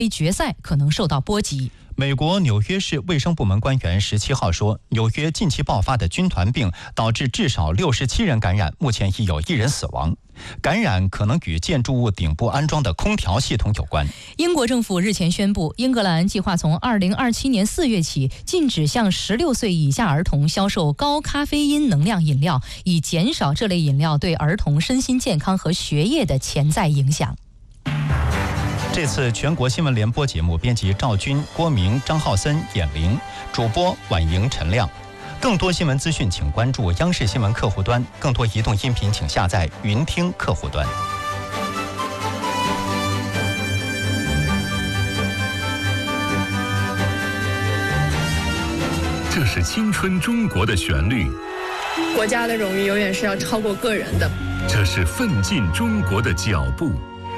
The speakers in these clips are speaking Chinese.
决赛可能受到波及。 美国纽约市卫生部门官员17号说，纽约近期爆发的军团病导致至少67人感染，目前已有1人死亡。感染可能与建筑物顶部安装的空调系统有关。 英国政府日前宣布，英格兰计划从2027年4月起禁止向16岁以下儿童销售高咖啡因能量饮料，以减少这类饮料对儿童身心健康和学业的潜在影响。 这次全国新闻联播节目编辑赵军、郭明、张浩森、闫玲，主播婉莹、陈亮。更多新闻资讯请关注央视新闻客户端，更多移动音频请下载云听客户端。 这是青春中国的旋律， 国家的荣誉永远是要超过个人的。 这是奋进中国的脚步。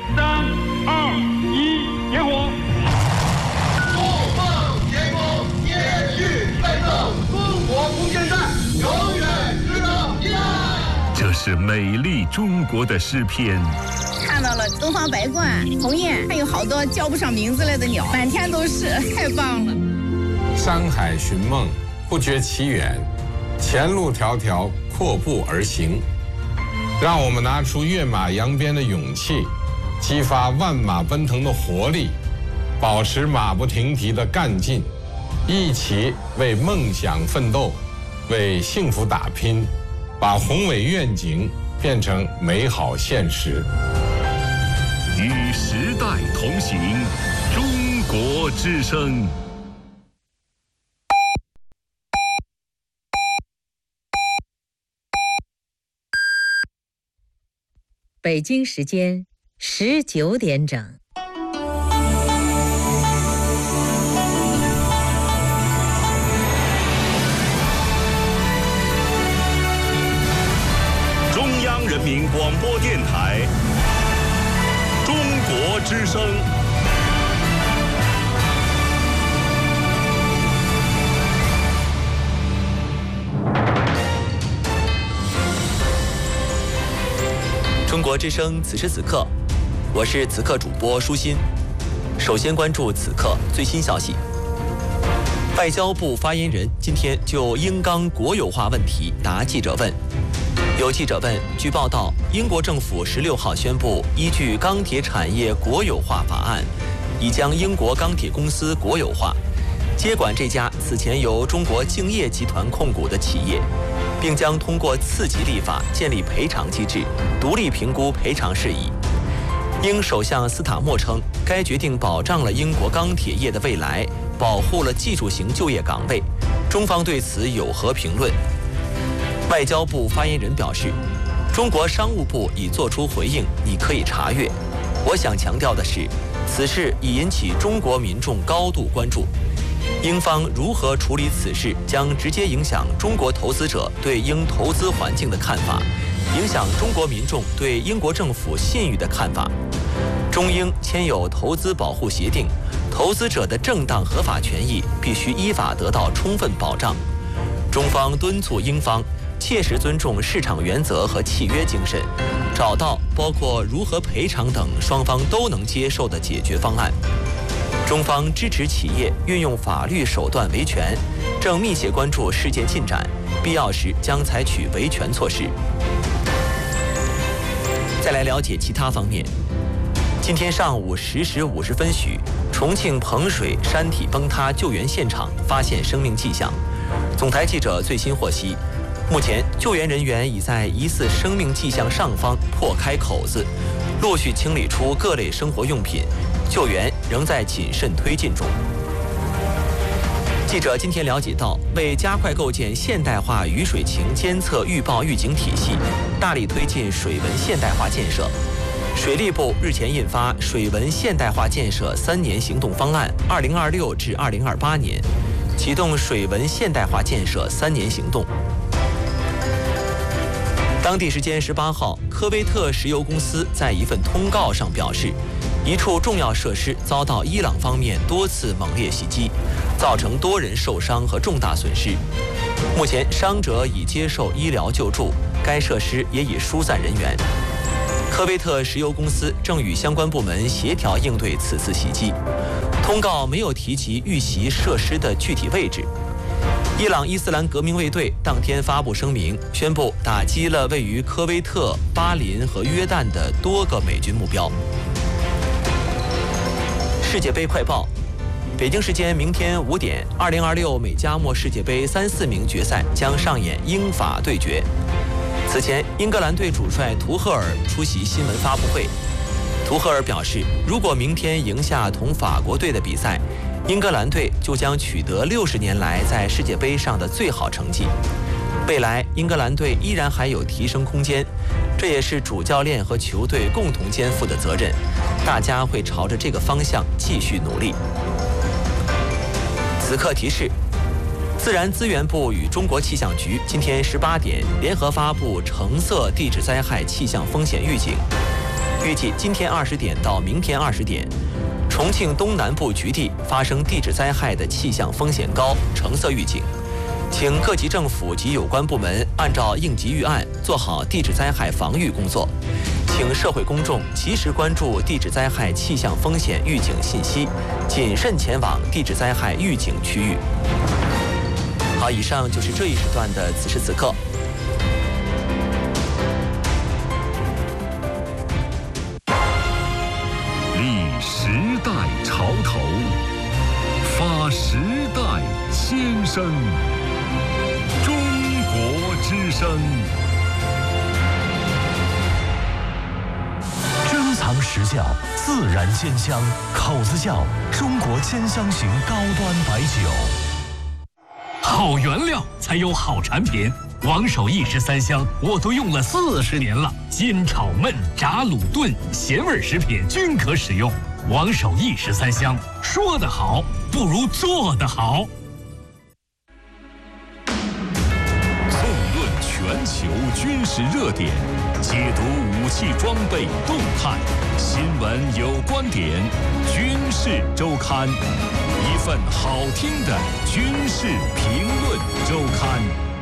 3、2、1，点火！ 不放天空，延续奋斗，中国空间站永远值得依赖。 这是美丽中国的诗篇。 看到了东方白鹳、鸿雁，还有好多叫不上名字来的鸟，满天都是，太棒了。 山海寻梦，不觉其远，前路迢迢，阔步而行。让我们拿出跃马扬鞭的勇气，激发万马奔腾的活力，保持马不停蹄的干劲，一起为梦想奋斗，为幸福打拼，把宏伟愿景变成美好现实。 与时代同行，中国之声。 北京时间19点整。 中央人民广播电台，中国之声。 中国之声此时此刻，我是此刻主播舒心。首先关注此刻最新消息。外交部发言人今天就英钢国有化问题答记者问。有记者问，据报道，英国政府16号宣布，依据钢铁产业国有化法案，已将英国钢铁公司国有化，接管这家此前由中国敬业集团控股的企业，并将通过次级立法建立赔偿机制，独立评估赔偿事宜。英首相斯塔默称，该决定保障了英国钢铁业的未来，保护了技术型就业岗位。中方对此有何评论？外交部发言人表示，中国商务部已作出回应，你可以查阅。我想强调的是，此事已引起中国民众高度关注。英方如何处理此事，将直接影响中国投资者对英投资环境的看法，影响中国民众对英国政府信誉的看法。中英签有投资保护协定，投资者的正当合法权益必须依法得到充分保障。中方敦促英方切实尊重市场原则和契约精神，找到包括如何赔偿等双方都能接受的解决方案。中方支持企业运用法律手段维权，正密切关注事件进展，必要时将采取维权措施。再来了解其他方面。今天上午10时50分许，重庆彭水山体崩塌救援现场发现生命迹象。总台记者最新获悉，目前救援人员已在疑似生命迹象上方破开口子，陆续清理出各类生活用品，救援仍在谨慎推进中。记者今天了解到，为加快构建现代化雨水情监测预报预警体系，大力推进水文现代化建设，水利部日前印发《水文现代化建设3年行动方案（2026至2028年）》，启动水文现代化建设3年行动。当地时间18号，科威特石油公司在一份通告上表示，一处重要设施遭到伊朗方面多次猛烈袭击，造成多人受伤和重大损失。目前伤者已接受医疗救助，该设施也已疏散人员。 科威特石油公司正与相关部门协调应对此次袭击。通告没有提及遇袭设施的具体位置。伊朗伊斯兰革命卫队当天发布声明，宣布打击了位于科威特、巴林和约旦的多个美军目标。世界杯快报：北京时间明天5点，2026美加墨世界杯3、4名决赛将上演英法对决。此前，英格兰队主帅图赫尔出席新闻发布会。图赫尔表示，如果明天赢下同法国队的比赛，英格兰队就将取得60年来在世界杯上的最好成绩。未来，英格兰队依然还有提升空间，这也是主教练和球队共同肩负的责任。大家会朝着这个方向继续努力。此刻提示：自然资源部与中国气象局今天18点联合发布橙色地质灾害气象风险预警。预计今天20点到明天20点，重庆东南部局地发生地质灾害的气象风险高，橙色预警。请各级政府及有关部门按照应急预案做好地质灾害防御工作。请社会公众及时关注地质灾害气象风险预警信息，谨慎前往地质灾害预警区域。好，以上就是这一时段的此时此刻。 立时代潮头，发时代先声。中国之声， 珍藏实窖，自然鲜香，口子窖中国鲜香型高端白酒。 好原料才有好产品。王守义13香我都用了40年了，煎、炒、焖、炸、卤、炖，咸味食品均可使用。王守义13香，说得好不如做得好。 纵论全球军事热点，解读武器装备动态，新闻有观点，军事周刊，一份好听的军事评论周刊。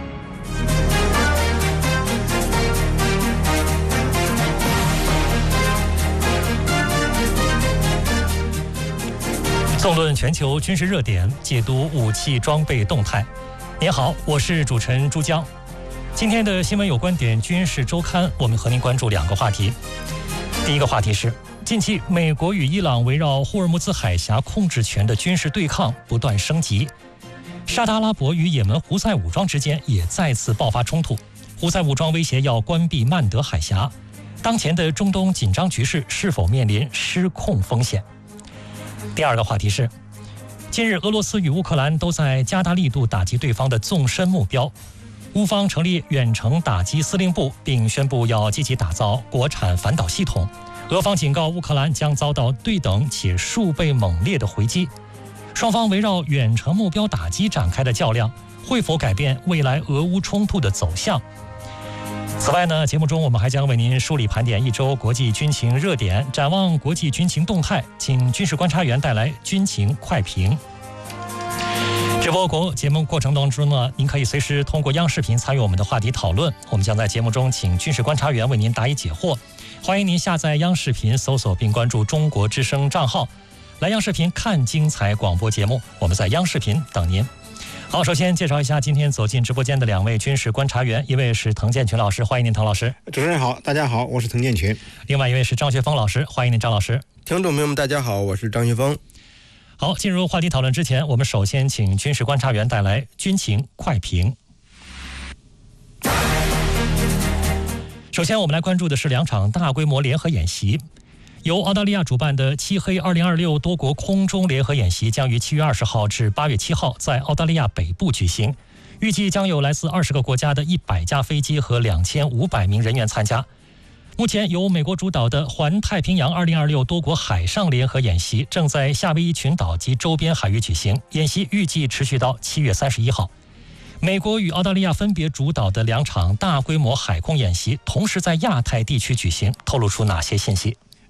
纵论全球军事热点，解读武器装备动态。您好，我是主持人朱江。今天的新闻有观点军事周刊，我们和您关注2个话题。第一个话题是，近期美国与伊朗围绕霍尔木兹海峡控制权的军事对抗不断升级，沙特阿拉伯与也门胡塞武装之间也再次爆发冲突，胡塞武装威胁要关闭曼德海峡。当前的中东紧张局势是否面临失控风险？第二个话题是，近日俄罗斯与乌克兰都在加大力度打击对方的纵深目标，乌方成立远程打击司令部，并宣布要积极打造国产反导系统。俄方警告乌克兰将遭到对等且数倍猛烈的回击。双方围绕远程目标打击展开的较量，会否改变未来俄乌冲突的走向？此外呢，节目中我们还将为您梳理盘点一周国际军情热点，展望国际军情动态，请军事观察员带来军情快评。直播节目过程当中呢，您可以随时通过央视频参与我们的话题讨论，我们将在节目中请军事观察员为您答疑解惑。欢迎您下载央视频，搜索并关注中国之声账号，来央视频看精彩广播节目，我们在央视频等您。好，首先介绍一下今天走进直播间的2位军事观察员，一位是滕建群老师，欢迎您滕老师。 主持人好，大家好，我是滕建群。 另外一位是张学峰老师，欢迎您张老师。 听众朋友们大家好，我是张学峰。 好，进入话题讨论之前，我们首先请军事观察员带来军情快评。首先我们来关注的是2场大规模联合演习。由澳大利亚主办的漆黑2026多国空中联合演习将于7月20号至8月7号在澳大利亚北部举行，预计将有来自20个国家的100架飞机和2500名人员参加。目前由美国主导的环太平洋2026多国海上联合演习正在夏威夷群岛及周边海域举行，演习预计持续到7月31号。美国与澳大利亚分别主导的2场大规模海空演习同时在亚太地区举行，透露出哪些信息？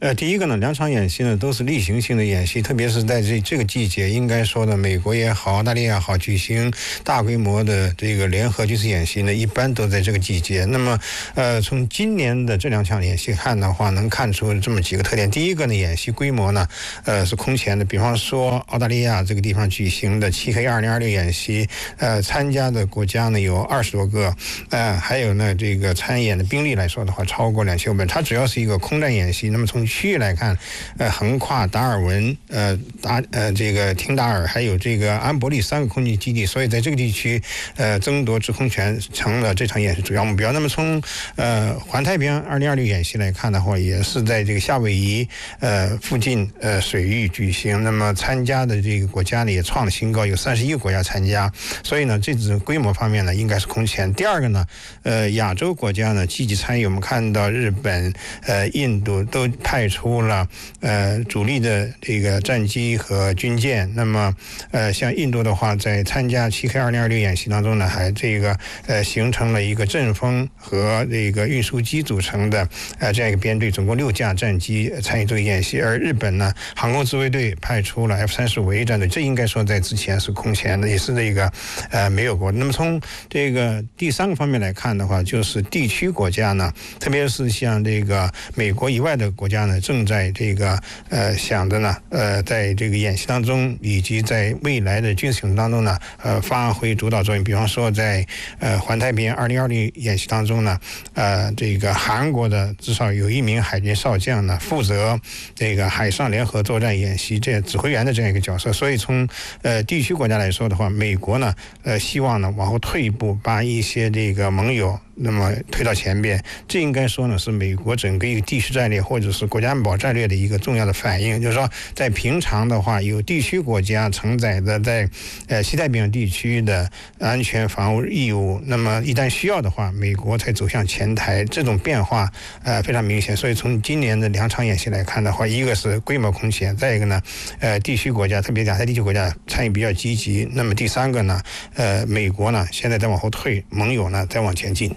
第一个呢，两场演习呢都是例行性的演习，特别是在这个季节，应该说呢，美国也好，澳大利亚也好，举行大规模的这个联合军事演习呢，一般都在这个季节。那么，从今年的这2场演习看的话，能看出这么几个特点。第一个呢，演习规模呢，是空前的。比方说，澳大利亚这个地方举行的7黑2026演习，参加的国家呢有20多个，还有呢，这个参演的兵力来说的话，超过2500人。它主要是一个空战演习。那么从区域来看，横跨达尔文、这个廷达尔还有这个安伯利3个空军基地，所以在这个地区，争夺制空权成了这场演习主要目标。那么从环太平洋2026演习来看的话，也是在这个夏威夷附近水域举行。那么参加的这个国家呢也创了新高，有31个国家参加，所以呢这次规模方面呢应该是空前。第二个呢，亚洲国家呢积极参与，我们看到日本、印度都派出了主力的这个战机和军舰。那么像印度的话，在参加7黑2026演习当中呢，还这个形成了一个阵风和这个运输机组成的这样一个编队，总共6架战机参与这个演习。而日本呢，航空自卫队派出了 F-35A 战队，这应该说在之前是空前的，也是这个没有过。那么从这个第3个方面来看的话，就是地区国家呢，特别是像这个美国以外的国家呢，正在这个想着呢，在这个演习当中以及在未来的军事行动当中呢，发挥主导作用。比方说在环太平洋2026演习当中呢，这个韩国的至少有1名海军少将呢，负责这个海上联合作战演习这指挥员的这样一个角色。所以从地区国家来说的话，美国呢希望呢往后退一步，把一些这个盟友那么推到前边，这应该说呢是美国整个一个地区战略或者是国家安保战略的一个重要的反应。就是说在平常的话，有地区国家承载的在西太平洋地区的安全防务义务，那么一旦需要的话，美国才走向前台，这种变化非常明显。所以从今年的2场演习来看的话，一个是规模空前，再一个呢地区国家特别亚太地区国家参与比较积极，那么第3个呢美国呢现在在往后退，盟友呢在往前进。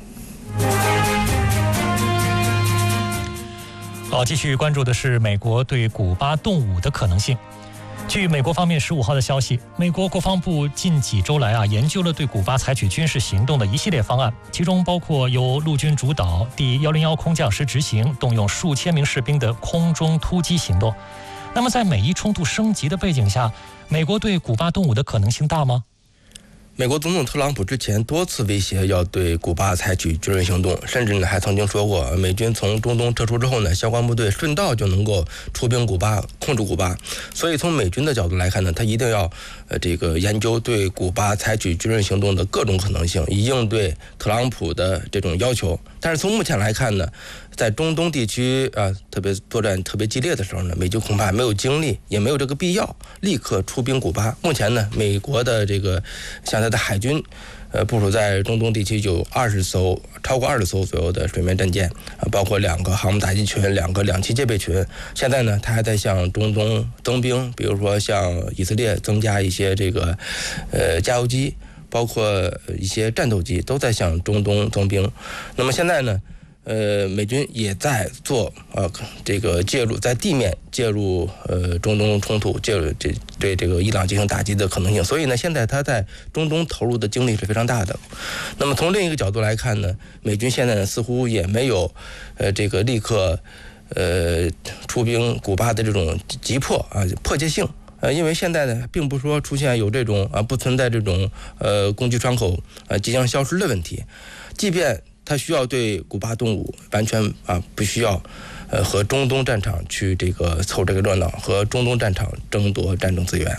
好，继续关注的是美国对古巴动武的可能性。据美国方面15号的消息，美国国防部近几周来研究了对古巴采取军事行动的一系列方案，其中包括由陆军主导、第101空降师执行、动用数千名士兵的空中突击行动。那么在美伊冲突升级的背景下，美国对古巴动武的可能性大吗？ 美国总统特朗普之前多次威胁要对古巴采取军事行动，甚至呢还曾经说过，美军从中东撤出之后呢，相关部队顺道就能够出兵古巴，控制古巴。所以从美军的角度来看呢，他一定要这个研究对古巴采取军事行动的各种可能性，以应对特朗普的这种要求。但是从目前来看呢，在中东地区特别作战特别激烈的时候呢，美军恐怕没有精力，也没有这个必要立刻出兵古巴。目前呢，美国的这个像它的海军部署在中东地区有超过20艘左右的水面战舰，包括2个航母打击群、2个两栖戒备群。现在呢，它还在向中东增兵，比如说向以色列增加一些这个加油机，包括一些战斗机都在向中东增兵。那么现在呢，美军也在做这个介入，在地面介入中东冲突，介入对这个伊朗进行打击的可能性。所以呢，现在他在中东投入的精力是非常大的。那么从另一个角度来看呢，美军现在呢似乎也没有这个立刻出兵古巴的这种急迫迫切性。因为现在呢，并不是说出现有这种不存在这种攻击窗口即将消失的问题，即便他需要对古巴动武，完全不需要和中东战场去这个凑这个热闹，和中东战场争夺战争资源。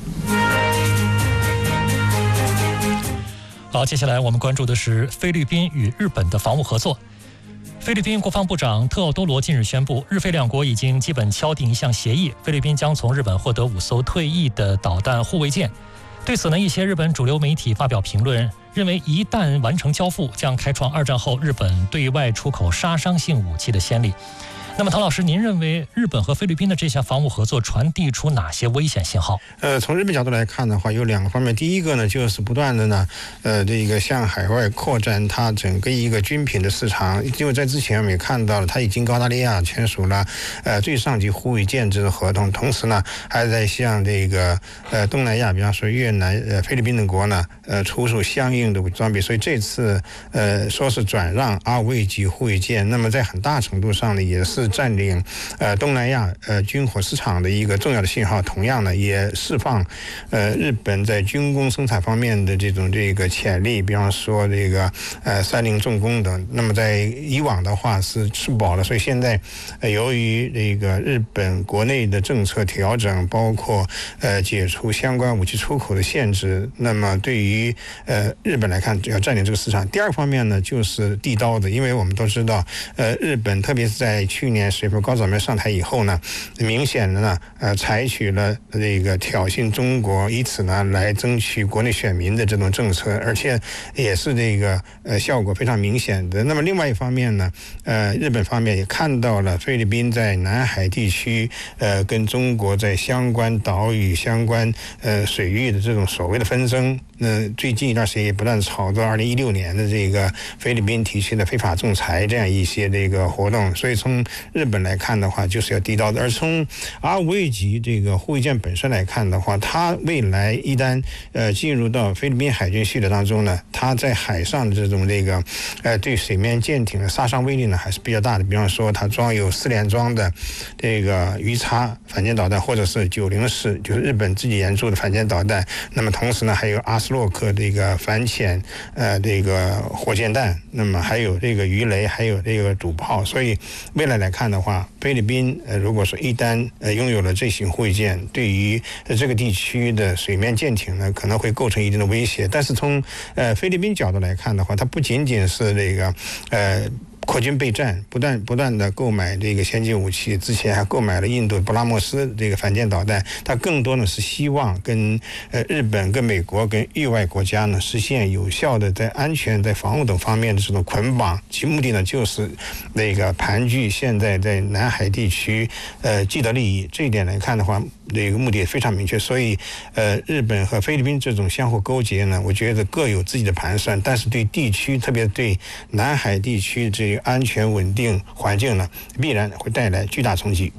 好，接下来我们关注的是菲律宾与日本的防务合作。菲律宾国防部长特奥多罗近日宣布，日菲两国已经基本敲定一项协议，菲律宾将从日本获得5艘退役的导弹护卫舰。对此呢，一些日本主流媒体发表评论，认为一旦完成交付，将开创2战后日本对外出口杀伤性武器的先例。 那么唐老师，您认为日本和菲律宾的这项防务合作传递出哪些危险信号？ 从日本角度来看的话，有2个方面。第一个呢，就是不断的呢，这个向海外扩展它整个一个军品的市场。因为在之前我们也看到了，它已经跟澳大利亚签署了最上级互惠建制的合同，同时呢，还在向这个东南亚，比方说越南、菲律宾等国呢，出售相应的装备。所以这次说是转让RV级互惠舰，那么在很大程度上呢，也是占领东南亚军火市场的一个重要的信号。同样呢，也释放日本在军工生产方面的这个潜力，比方说这个三菱重工等。那么在以往的话是吃不饱了，所以现在由于这个日本国内的政策调整，包括解除相关武器出口的限制，那么对于日本来看要占领这个市场。第二个方面呢，就是地道的，因为我们都知道日本特别是在去年10月份高岛上台以后呢，明显的呢采取了这个挑衅中国，以此呢来争取国内选民的这种政策，而且也是这个效果非常明显的。那么另外一方面呢，日本方面也看到了菲律宾在南海地区跟中国在相关岛屿、相关水域的这种所谓的纷争。最近一段时间也不断炒作2016年的这个菲律宾提出的非法仲裁这样一些这个活动，所以从日本来看的话，就是要地道的。而从RV级这个护卫舰本身来看的话，它未来一旦进入到菲律宾海军系统当中呢，它在海上的这种这个对水面舰艇的杀伤威力呢还是比较大的。比方说，它装有4连装的这个鱼叉反舰导弹，或者是90式，就是日本自己研制的反舰导弹。那么同时呢，还有阿斯洛克这个反潜这个火箭弹，那么还有这个鱼雷，还有这个主炮。所以未来来看的话，菲律宾如果说一旦拥有了这型护卫舰，对于这个地区的水面舰艇呢，可能会构成一定的威胁。但是从菲律宾角度来看的话，它不仅仅是这个扩军备战，不断的购买这个先进武器，之前还购买了印度布拉莫斯这个反舰导弹。它更多呢是希望跟日本、跟美国、跟域外国家呢实现有效的在安全、在防务等方面的这种捆绑。其目的呢就是那个盘踞现在在南海地区既得利益。这一点来看的话，这个目的也非常明确。所以日本和菲律宾这种相互勾结呢，我觉得各有自己的盘算，但是对地区，特别对南海地区这个安全稳定环境呢，必然会带来巨大冲击。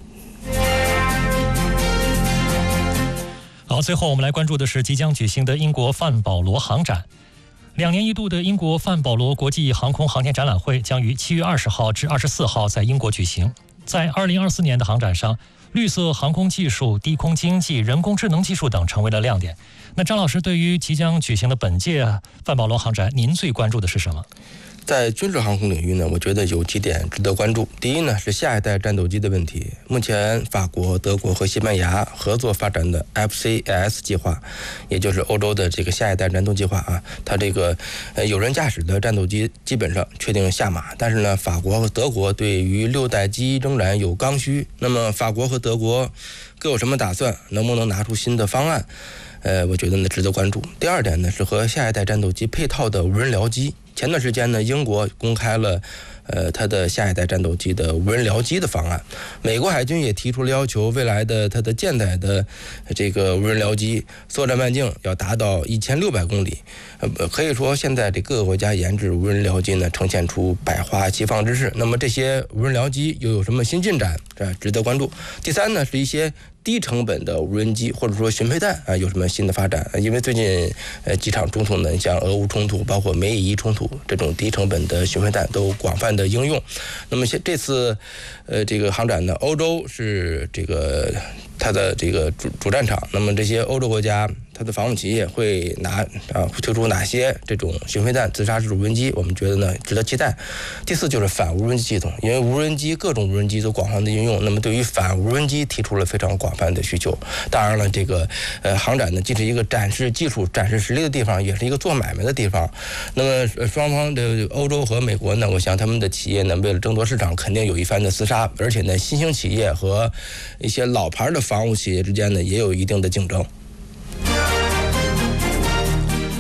好，最后我们来关注的是即将举行的英国范保罗航展。2年一度的英国范保罗国际航空航天展览会将于7月20号至24号在英国举行。在2024年的航展上，绿色航空技术、低空经济、人工智能技术等成为了亮点。那张老师，对于即将举行的本届范保罗航展，您最关注的是什么？ 在军事航空领域呢，我觉得有几点值得关注。第一呢，是下一代战斗机的问题。目前法国、德国和西班牙合作发展的 FCAS 计划，也就是欧洲的这个下一代战斗计划啊，它这个有人驾驶的战斗机基本上确定下马，但是呢，法国和德国对于6代机仍然有刚需。那么法国和德国各有什么打算？能不能拿出新的方案？我觉得呢值得关注。第二点呢，是和下一代战斗机配套的无人僚机。前段时间呢，英国公开了它的下一代战斗机的无人僚机的方案。美国海军也提出了要求，未来的它的舰载的这个无人僚机作战半径要达到1600公里。可以说现在这各个国家研制无人僚机呢，呈现出百花齐放之势。那么这些无人僚机又有什么新进展？值得关注。第三呢，是一些低成本的无人机或者说巡配弹有什么新的发展？因为最近几场冲突呢，像俄乌冲突，包括美以伊冲突，这种低成本的巡配弹都广泛的应用。那么这次这个航展呢，欧洲是这个它的这个主战场。那么这些欧洲国家，它的防务企业会推出哪些这种巡飞弹自杀式无人机？我们觉得呢值得期待。第四就是反无人机系统，因为无人机各种无人机都广泛的应用，那么对于反无人机提出了非常广泛的需求。当然了，这个航展呢既是一个展示技术、展示实力的地方，也是一个做买卖的地方。那么双方的欧洲和美国呢，我想他们的企业呢为了争夺市场，肯定有一番的厮杀，而且呢新兴企业和一些老牌的防务企业之间呢也有一定的竞争。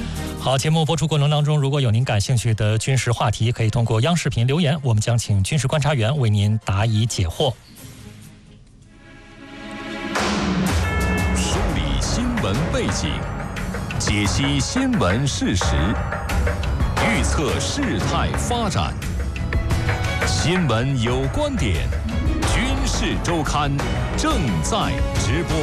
好，节目播出过程当中，如果有您感兴趣的军事话题，可以通过央视频留言，我们将请军事观察员为您答疑解惑。 梳理新闻背景，解析新闻事实，预测事态发展。新闻有观点，军事周刊正在直播。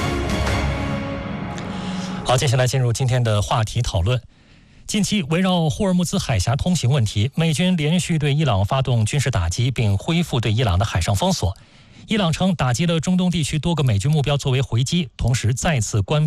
好，接下来进入今天的话题讨论。近期围绕霍尔木兹海峡通行问题，美军连续对伊朗发动军事打击，并恢复对伊朗的海上封锁。伊朗称打击了中东地区多个美军目标作为回击，同时再次关闭